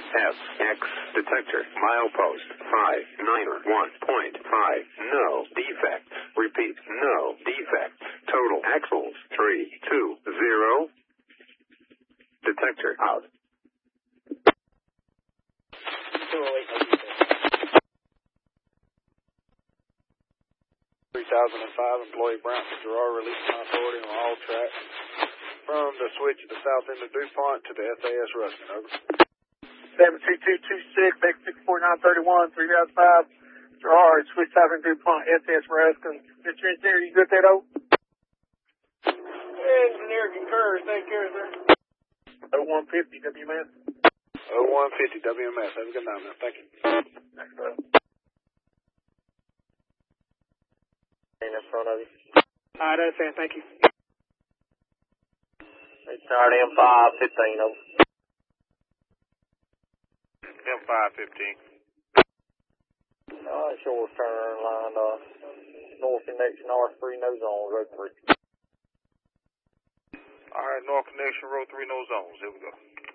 FX detector. Milepost 591.5. No defects. Repeat, no defects. Total axles 320. Detector out. 3005 employee Branson Gerard releasing authority on all tracks from the switch at the south end of DuPont to the SAS Ruskin. Over. 72226, X64931, 3005, Gerard, switch south end DuPont, SAS Ruskin. Mr. Engineer, you good there, though? Engineer concurs. Take care, sir. 0150 WMS. 0150 WMS. Have a good night, man. Thank you. Thanks, bro. In front of you. Alright, that's it. Thank you. It's M515 over. M515. Short turn line, north connection R3, no zones, road 3. Alright, north connection, road 3, no zones. Here we go.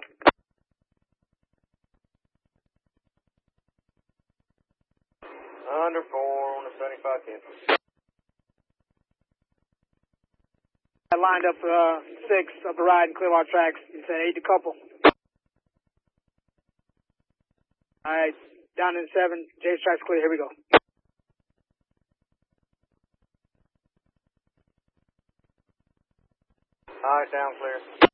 Under 4 on the 75 campus. I lined up 6 up the ride and clear our tracks. It's an 8 to couple. Alright, down in 7. Jay's tracks clear. Here we go. Alright, down clear.